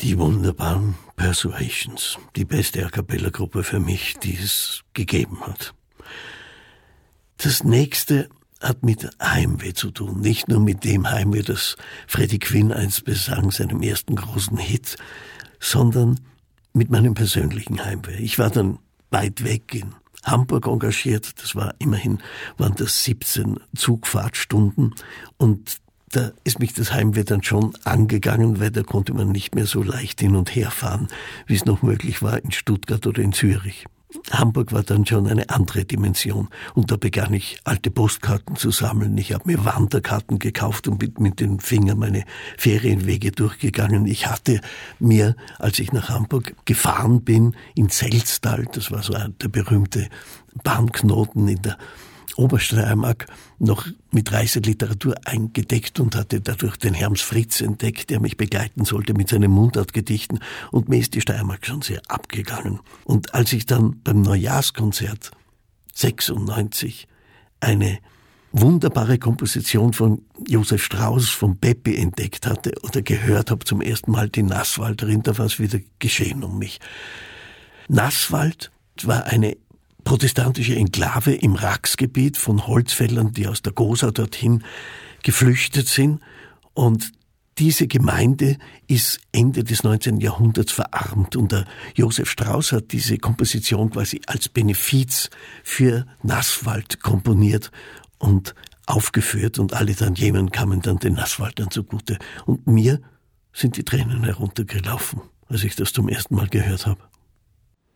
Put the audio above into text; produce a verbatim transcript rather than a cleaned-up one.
Die wunderbaren Persuasions, die beste A Cappella-Gruppe für mich, die es gegeben hat. Das nächste hat mit Heimweh zu tun. Nicht nur mit dem Heimweh, das Freddie Quinn einst besang, seinem ersten großen Hit, sondern mit meinem persönlichen Heimweh. Ich war dann weit weg in Hamburg engagiert. Das war immerhin, waren das siebzehn Zugfahrtstunden. Und da ist mich das Heimweh dann schon angegangen, weil da konnte man nicht mehr so leicht hin und her fahren, wie es noch möglich war in Stuttgart oder in Zürich. Hamburg war dann schon eine andere Dimension und da begann ich alte Postkarten zu sammeln. Ich habe mir Wanderkarten gekauft und mit, mit den Fingern meine Ferienwege durchgegangen. Ich hatte mir, als ich nach Hamburg gefahren bin, in Selztal, das war so der berühmte Bahnknoten in der Obersteiermark, noch mit Reiseliteratur eingedeckt und hatte dadurch den Herms Fritz entdeckt, der mich begleiten sollte mit seinen Mundartgedichten, und mir ist die Steiermark schon sehr abgegangen. Und als ich dann beim Neujahrskonzert sechsundneunzig eine wunderbare Komposition von Josef Strauss von Peppi entdeckt hatte oder gehört habe zum ersten Mal die Nasswalderin, da war es wieder geschehen um mich. Nasswald war eine protestantische Enklave im Raxgebiet von Holzfällern, die aus der Gosau dorthin geflüchtet sind. Und diese Gemeinde ist Ende des neunzehnten Jahrhunderts verarmt. Und der Josef Strauss hat diese Komposition quasi als Benefiz für Nasswald komponiert und aufgeführt. Und alle Tantiemen kamen dann den Nasswaldern zugute. Und mir sind die Tränen heruntergelaufen, als ich das zum ersten Mal gehört habe.